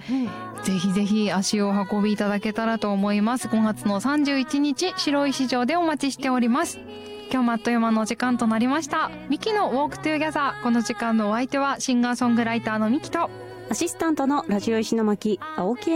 ぜひぜひ足を運びいただけたらと思います。5月の31日白石城でお待ちしております。今日もあっという間のお時間となりました。ミキのウォークトゥーギャザー、この時間のお相手はシンガーソングライターのミキとアシスタントのラジオ石巻青木